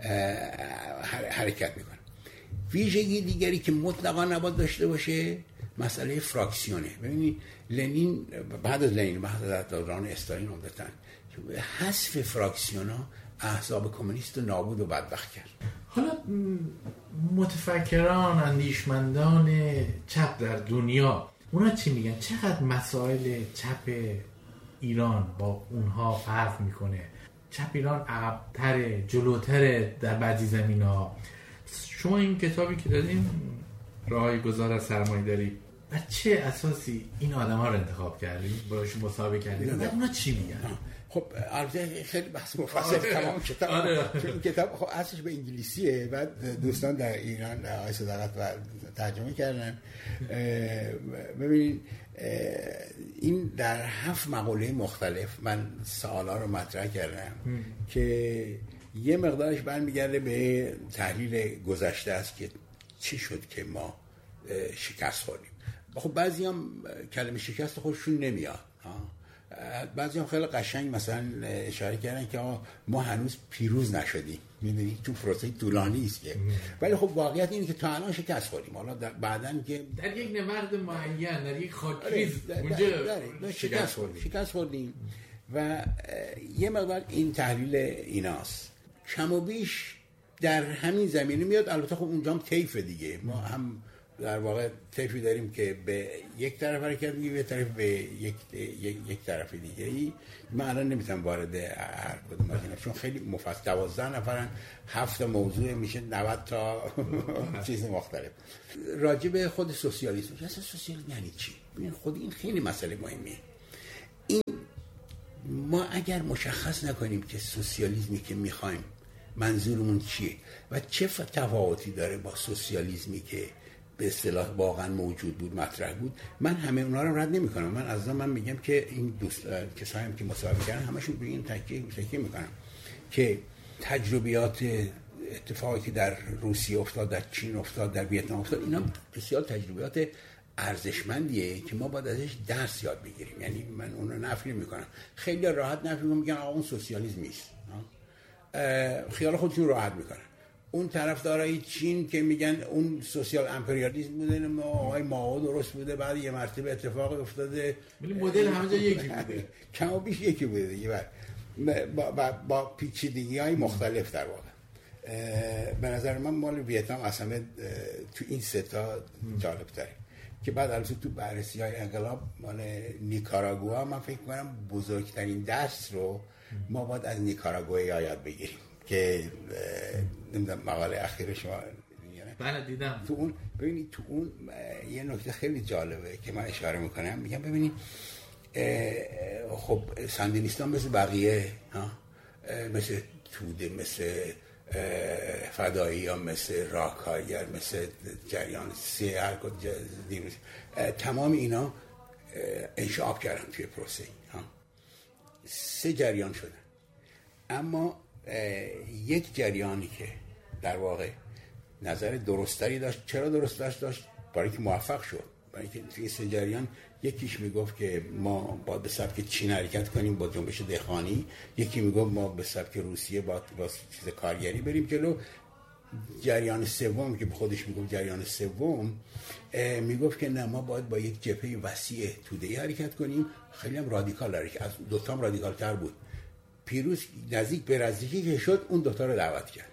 Speaker 1: حرکت میکنن. ویژگی دیگری که مطلقا نباید داشته باشه مسئله فراکسیونه. ببینید لنین بعد از لنین، بعد از دوران استالین عمدتاً حذف فراکسیونا احزاب کمونیست رو نابود و بدبخت کرد.
Speaker 2: حالا متفکران، اندیشمندان چپ در دنیا اونا چی میگن؟ چقدر مسائل چپ ایران با اونها فرق میکنه؟ چپ ایران عقب‌تره، جلوتره در بعضی زمینه‌ها؟ شما این کتابی که دادین راهی گذار از سرمایه‌داری، بر چه اساسی این آدم‌ها رو انتخاب کردین؟ باهاش مصاحبه کردین؟ اونا چی میگن؟
Speaker 1: خب البته خیلی بحث مفصل تمام کتاب. چون این کتاب خب اصلش به انگلیسیه، بعد دوستان در ایران آقای صداقت و ترجمه کردن. ببینید این در 7 مقاله مختلف من سوالا رو مطرح کردم که یه مقدارش برمیگرده به تحلیل گذشته است که چی شد که ما شکست خوردیم. خب بعضی هم کلمه شکست خودشون نمیاد، بعضی هم خیلی قشنگ مثلا اشاره کردن که ما هنوز پیروز نشدیم. میدونی تو پروسه طولانی است که، ولی خب واقعیت اینه که تا الان شکست خوردیم. حالا بعداً که
Speaker 2: در یک نبرد معین، در یک خاکریز اونجا
Speaker 1: شکست خوردیم و یه مقدار این تحلیل ایناست. کم و بیش در همین زمینه میاد. البته خب اونجا هم طیف دیگه، ما هم در واقع طیفی داریم که به یک طرف حرکت میگه، به طرف به یک طرف دیگه ای. من الان نمیتونم وارد هر کدوم از اینا، چون خیلی مفصل 12 نفرن، 7 موضوع میشه 90 تا چیز مختلف. راجع به خود سوسیالیسم، اصلا سوسیالیسم یعنی چی؟ ببین خود این خیلی مسئله مهمیه. این ما اگر مشخص نکنیم که سوسیالیسمی که میخوایم منظورمون چیه و چه تفاوتی داره با سوسیالیسمی که به اصطلاح واقعا موجود بود، مطرح بود، من همه اونا رو رد نمی‌کنم. من از من میگم که این کسایی که مصاحبه کردن همشون به این تاکید میکنم که تجربیات اتفاقی که در روسیه افتاد، در چین افتاد، در ویتنام افتاد، اینا بسیار تجربیات ارزشمندیه که ما باید ازش درس یاد بگیریم. یعنی من اون رو نفی نمی‌کنم. خیلی راحت نفی میگن آقا اون سوسیالیسم نیست، خیال خودشون راحت میکنن. اون طرفدارای چین که میگن اون سوسیال امپریالیسم بوده، ما آقای مائو درست بوده، بعد یه مرتبه اتفاق افتاده،
Speaker 2: ولی مدل همه جا یکی بوده،
Speaker 1: کم و بیش یکی بوده دیگه، با پیچیدگی‌های مختلف در واقع. به نظر من مال ویتنام اصلا تو این سه تا جالب تره که بعد البته تو بررسی‌های انقلاب مال نیکاراگوآ من فکر می‌کنم بزرگترین درس رو ما باید از نیکاراگوآ یاد بگیریم که نمیدونم مقاله اخیر شما
Speaker 2: بله دیدم.
Speaker 1: تو اون ببینید، تو اون یه نکته خیلی جالبه که من اشاره میکنم، میگم ببینید خب ساندینیستان مثل بقیه مثل توده، مثل فدایی ها، مثل راکارگر، مثل جریان سیهر دیروز، تمام اینا انشعاب کردن توی پروسه. 3 جریان شدن، اما یک جریانی که در واقع نظر درستری داشت. چرا درست داشت؟ برای که موفق شد. برای که توی 3 جریان یکیش میگفت که ما باید به سبک چین حرکت کنیم با جنبش دهقانی، یکی میگفت ما به سبک روسیه با چیز کارگری بریم جلو. جریان سوم که به خودش میگفت جریان سوم میگفت که نه، ما باید با یک جبهه وسیع توده‌ای حرکت کنیم. خیلی هم رادیکال حرکت، از دوتا هم رادیکال تر بود. پیروز نزدیک به نزدیکی که شد اون دوتا رو دعوت کرد.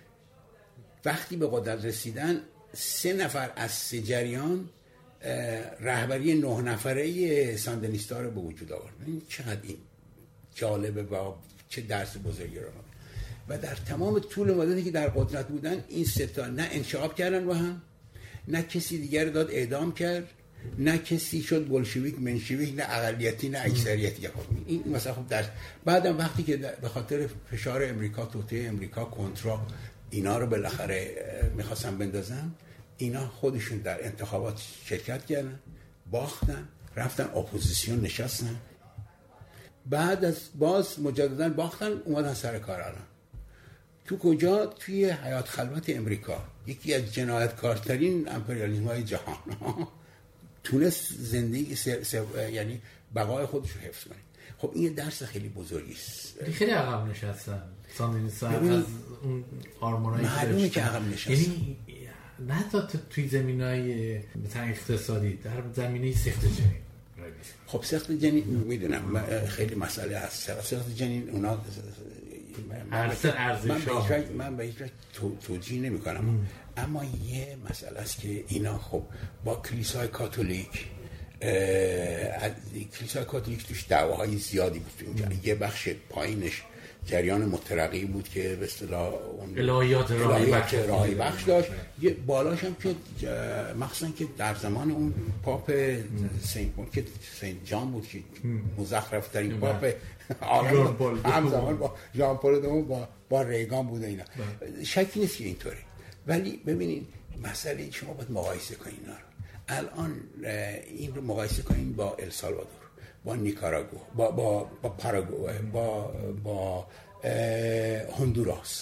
Speaker 1: وقتی به قدرت رسیدن 3 نفر از 3 جریان رهبری 9 نفره ساندینیستا رو به وجود آورد. این چقدر این جالبه و چه درس بزرگی رو و در تمام طول مدتی که در قدرت بودن این 3 تا نه انشعاب کردن با هم، نه کسی دیگر داد اعدام کرد، نه کسی شد بولشویک منشویک، نه اقلیتی نه اکثریتی. این مثلا خب درس. بعدم وقتی که به خاطر فشار امریکا، توطئه امریکا، کنترا، اینا رو بالاخره میخواستن بندازن، اینا خودشون در انتخابات شرکت کردن، باختن، رفتن اپوزیسیون نشستن، بعد از باز مجددا باختن، اومدن سر کار. الان تو کجا؟ توی حیات خلوت امریکا، یکی از جنایتکارترین امپریالیسم‌های جهان تونست زندگی یعنی بقای خودش رو حفظ کنه. خب این درس خیلی بزرگی است.
Speaker 2: خیلی عقب نشستن ساندینیست‌ها از اون آرمانایی
Speaker 1: معلومه که عقب نشستن.
Speaker 2: یعنی نه تا توی زمینه‌های مثلا اقتصادی، در زمینه سخت جنین.
Speaker 1: خب سخت جنین میدونم خیلی مسئله هست. سخت جنین اونا من به هیچ وجه توجیه نمی کنم، اما یه مسئله است که اینا خب با کلیسای کاتولیک توش دعواهای زیادی بود. یه بخش پایینش جریان مترقی بود که به اصطلاح
Speaker 2: الهیات
Speaker 1: راهی بخش داشت، یه بالاش هم که مخصوصا که در زمان اون پاپ سنت جان بود که مزخرف ترین پاپ همزمان با ژان پل دوم با ریگان بود اینا. شکی نیست که اینطوره، ولی ببینید مسئله شما باید مقایسه کنید اینا رو. الان این رو مقایسه کنید با السالوادور، با نیکاراگوآ، با پاراگوئه، با هندوراس.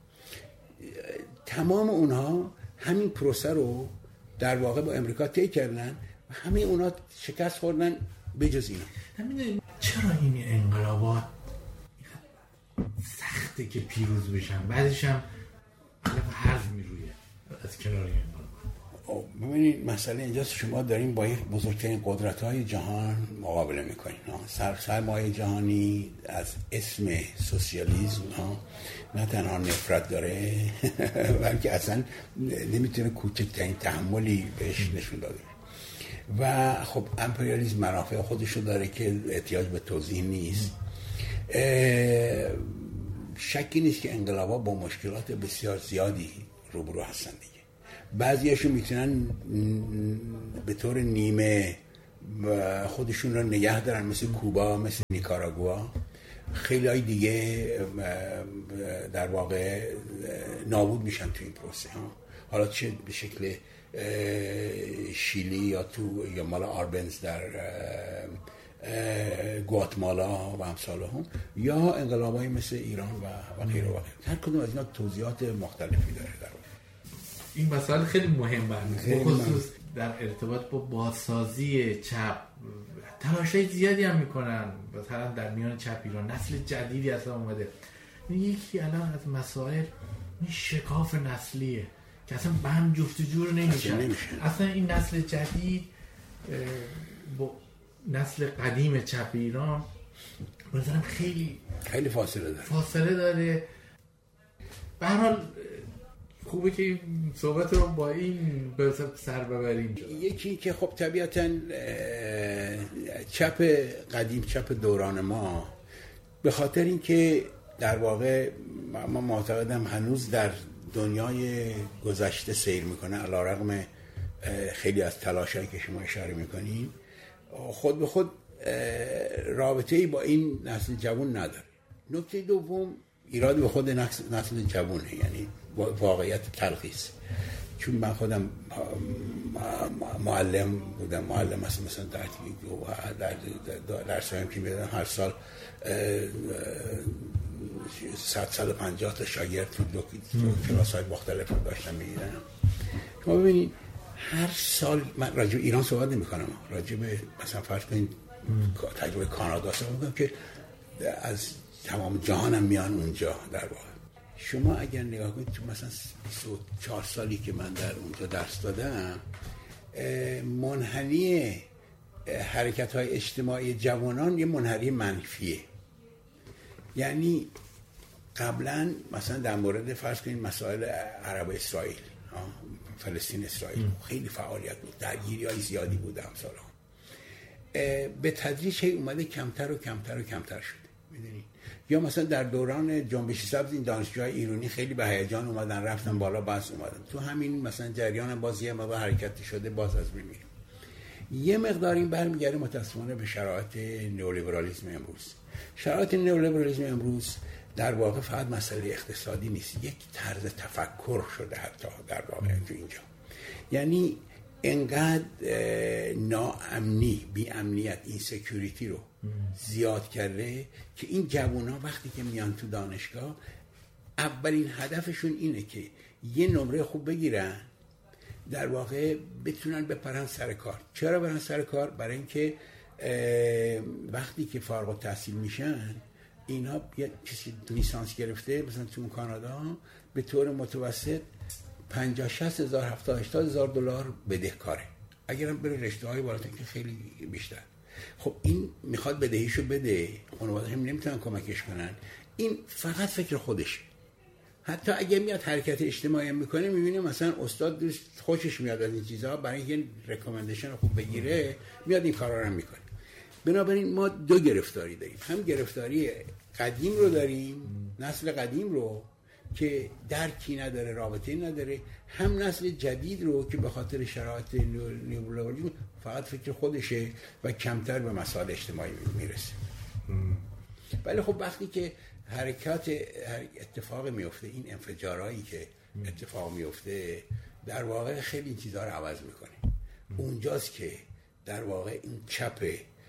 Speaker 1: تمام اونها همین پروسه رو در واقع با امریکا طی کردن و همه اونها شکست خوردن بجز اینا.
Speaker 2: همین چرا این انقلابات سخته که پیروز بشن، بعدش هم حرف میرویه از کنار این انقلاب؟
Speaker 1: ببینید مسئله اینجاست، شما داریم با بزرگترین قدرت‌های جهان مقابله میکنید. سرمایه جهانی از اسم سوسیالیسم نه تنها نفرت داره بلکه اصلا نمیتونه کوچکترین تحملی بهش نشون داده. و خب امپریالیسم منافع خودشو داره که احتیاج به توضیح نیست. شکی نیست که انقلاب‌ها با مشکلات بسیار زیادی روبرو هستن دیگه. بعضیاشون میتونن به طور نیمه خودشون رو نگه دارن، مثل کوبا، مثل نیکاراگوا. خیلی های دیگه در واقع نابود میشن تو این پروسه ها، حالا چه به شکل شیلی یا مال آربنز در گواتمالا و امثال هم، یا انقلابایی مثل ایران و غیره و غیره. هر کدوم از اینا توضیحات مختلفی داره. در
Speaker 2: این مسائل خیلی مهمه، خصوص در ارتباط با بازسازی چپ تلاشای زیادی هم میکنن. مثلا در میان چپ ایران نسل جدیدی اصلا اومده. یکی الان از مسائل این شکاف نسلیه که اصلا به هم جفت جور نمیشن. اصلا این نسل جدید با نسل قدیم چپ ایران مثلا خیلی فاصله داره. به هر حال خوبه که این صحبت رو با این سر ببریم.
Speaker 1: یکی که خب طبیعتاً چپ قدیم، چپ دوران ما، به خاطر اینکه در واقع ما معتقدم هنوز در دنیای گذشته سیر میکنه، علیرغم خیلی از تلاشایی که شما اشاره میکنین، خود به خود رابطه‌ای با این نسل جوان نداره. نکته دوم، ایراد به خود نسل جوانه، یعنی واقعیت تلخیص. چون من خودم معلم بودم، مثلا در درسایم که میدادم هر سال 150 تا شاگرد تو کلاس‌های مختلف رو داشتم می‌دیدم. شما ببینید هر سال، من راجع به ایران صحبت نمی‌کنم، راجع به مثلا فرض کنید تجربه کانادا صحبت می‌کنم که از تمام جهانم میان اونجا. در واقع شما اگر نگاه کنید تو مثلا 24 سالی که من در اونجا درس دادم، منحنی حرکت‌های اجتماعی جوانان یه منحنی منفیه. یعنی قبلا مثلا در مورد فرض کنید مسائل عرب اسرائیل، فلسطین اسرائیل خیلی فعالیت بود، درگیری‌های زیادی بود امثال. به تدریج اومده کمتر و کمتر و کمتر شده، میدونید. یا مثلا در دوران جنبش سبز این دانشجوهای ایرانی خیلی به هیجان اومدن، رفتن بالا، بس اومدن تو همین مثلا جریان بازی ما حرکتی شده، باز از بین میریم. یه مقدار این برمیگره متأسفانه به شرایط نئولیبرالیسم امروز. شرایط نئولیبرالیسم امروز در واقع فقط مسئله اقتصادی نیست، یک طرز تفکر شده حتی در واقع تو اینجا. یعنی انقدر ناامنی، بی امنیت، این سکیوریتی رو زیاد کرده که این جوونا وقتی که میان تو دانشگاه اولین هدفشون اینه که یه نمره خوب بگیرن، در واقع بتونن بپرن سر کار. چرا برن سر کار؟ برای اینکه وقتی که فارغ التحصیل میشن، اینا یه کسی لیسانس گرفته مثلا تو کانادا به طور متوسط 50-60 هزار 70-80 هزار دلار بدهکاره. اگرم بره رشته‌های بالاتر که خیلی بیشتر. خب این میخواد بدهیشو بده، خانواده‌اش نمیتونن کمکش کنن، این فقط فکر خودشه. حتی اگه میاد حرکت اجتماعی میکنه، میبینه مثلا استاد دوست خوشش میاد از این چیزها، برای اینکه ریکامندیشن خوب بگیره میاد این کارا رو میکنه. بنابراین ما دو گرفتاری داریم، هم گرفتاری قدیم رو داریم، نسل قدیم رو که درکی نداره، رابطه‌ای نداره، هم نسل جدید رو که به خاطر شرایط نیولیبرالیسم فقط فکر خودشه و کمتر به مسائل اجتماعی میرسه. ولی خب وقتی که حرکات اتفاق میفته، این انفجارهایی که اتفاق میفته در واقع خیلی این چیزها رو عوض میکنه. اونجاست که در واقع این چپ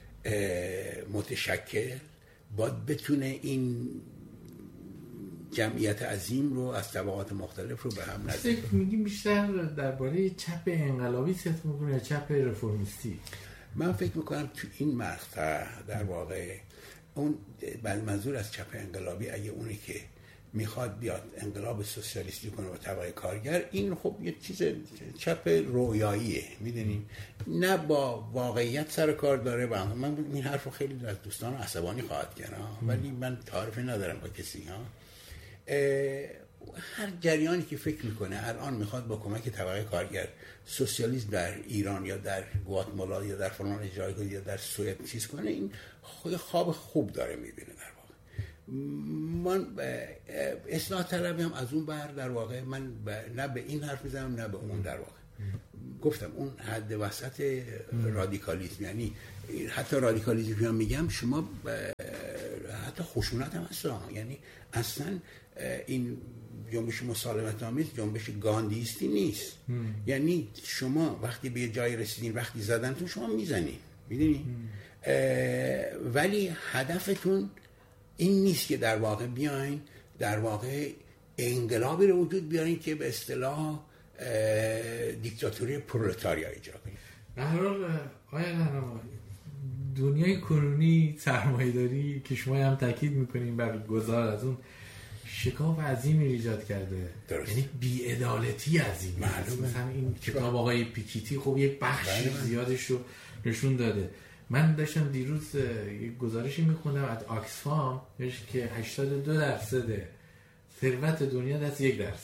Speaker 1: متشکل باید بتونه این جمعیت عظیم رو از طبقات مختلف رو به هم نزدیک کنه.
Speaker 2: میگیم بیشتر درباره چپ انقلابی صحبت می‌کنه یا چپ رفرمیستی؟
Speaker 1: من فکر میکنم تو این مقطع در واقع اون منظور از چپ انقلابی اگه اونی که میخواد بیاد انقلاب سوسیالیستی کنه با طبقه کارگر، این خب یه چیز چپ رویاییه، میدونین، نه با واقعیت سر کار داره. و من این حرفو خیلی از دوستان عصبانی خواهد کرد، ولی من تعارفی ندارم با کسی. هر جریانی که فکر میکنه الان میخواد با کمک طبقه کارگر سوسیالیسم در ایران یا در گواتمالا یا در فلان اجرا کنه یا در سوئد چیز کنه، این خواب خوب داره میبینه. در واقع من اصلاح طلبی هم از اون بر در واقع من نه به این حرف میزنم نه به اون. در واقع گفتم اون حد وسط رادیکالیسم، یعنی حتی رادیکالیسم که میگم شما حتی خشونت هم هست، یعنی اصلا این جنبش مسالمت آمیز جنبش گاندیستی نیست. یعنی شما وقتی به جای رسیدین، وقتی زدنتون شما میزنین، میدونی، ولی هدفتون این نیست که در واقع بیاین در واقع انقلابی رو وجود بیارین که به اصطلاح دیکتاتوری پرولتاریا اجرا کنید.
Speaker 2: به هر حال آقای قهرمان، دنیای کنونی سرمایه‌داری که شما هم تاکید میکنین بر گذار از اون شکاف عظیمی ایجاد کرده.
Speaker 1: درست.
Speaker 2: یعنی بی‌عدالتی عظیمی. مثلا این کتاب آقای پیکیتی خب یک بخش زیادش رو نشون داده. من داشتم دیروز یک گزارشی میخوندم از آکسفام که 82% ثروت دنیا دست 1%.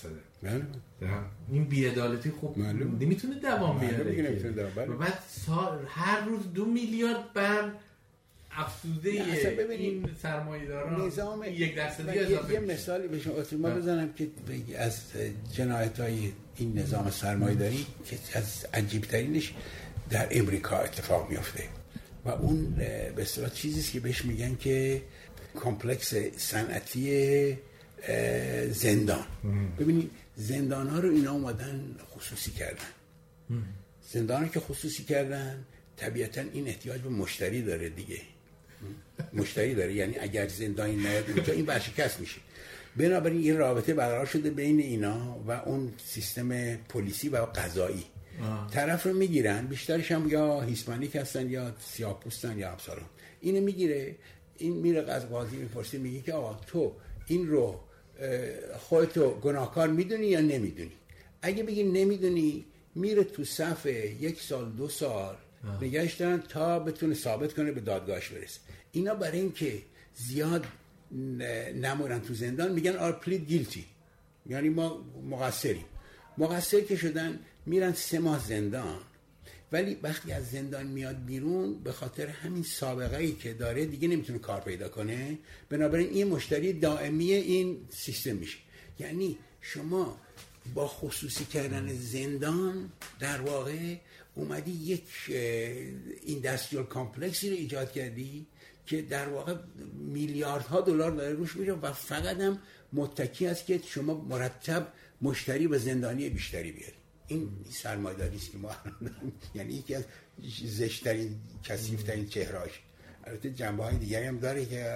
Speaker 2: این بی‌عدالتی خب نمیتونه دوام بیاره. و بعد هر روز 2 میلیارد بر افزوده این سرمایه‌داران
Speaker 1: نظام
Speaker 2: 1% اضافه.
Speaker 1: یه مثالی به شما بزنم که از جنایت‌های این نظام سرمایه‌داری که از عجیب‌ترینش در امریکا اتفاق میفته و اون به اصطلاح چیزیست که بهش میگن که کمپلکس صنعتی زندان. ببینید زندان‌ها رو اینا اومدن خصوصی کردن. زندان‌ها که خصوصی کردن طبیعتاً این احتیاج به مشتری داره دیگه. مشتری داره، یعنی اگر زندانی نیاد اونجا این ورشکست میشه. بنابراین این رابطه برقرار شده بین اینا و اون سیستم پلیسی و قضایی. طرف رو میگیرن، بیشترش هم یا هیسپانیک هستن یا سیاه‌پوستن یا امثالون. اینو میگیره، این میره قاضی میپرسه، میگه که آقا تو این رو خودتو گناهکار میدونی یا نمیدونی؟ اگه بگی نمیدونی، میره تو صف 1 سال 2 سال نگهش دارن تا بتونه ثابت کنه به دادگاهش برسه. اینا برای این که زیاد نمورن تو زندان میگن آر پلید گیلتی، یعنی ما مقصریم. مقصر که شدن میرن 3 ماه زندان، ولی وقتی از زندان میاد بیرون به خاطر همین سابقه ای که داره دیگه نمیتونه کار پیدا کنه، بنابراین این مشتری دائمی این سیستم میشه. یعنی شما با خصوصی کردن زندان در واقع اومدی یک اینداستریال کامپلکسی رو ایجاد کردی که در واقع میلیاردها دلار داره روش میره و فقط هم متکی است که شما مرتب مشتری و زندانی بیشتری بیاری. این سرمایه‌داری است که ما یعنی یکی از زشت‌ترین کثیف‌ترین چهره‌اش. البته جنبه‌های دیگری هم داره که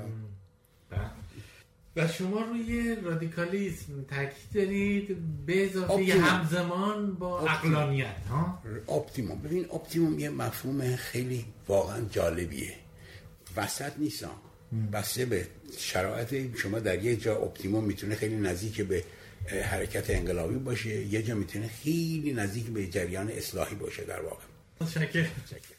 Speaker 2: و شما روی رادیکالیسم تاکید دارید به اضافه همزمان با عقلانیت.
Speaker 1: اپتیموم. ببین اپتیموم یه مفهوم خیلی واقعا جالبیه، وسط نیستم، بسته به شرایط شما در یه جا اپتیموم میتونه خیلی نزدیک به حرکت انقلابی باشه، یه جا میتونه خیلی نزدیک به جریان اصلاحی باشه. در واقع
Speaker 2: شکر